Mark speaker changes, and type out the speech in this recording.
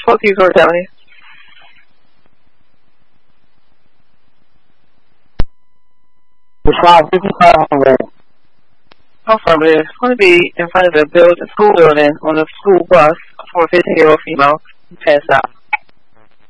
Speaker 1: Fuck you, Cortelli.
Speaker 2: It's 5:55.
Speaker 1: I'm from it. It's going to be in front of the school building on a school bus for a 15-year-old female who passed out.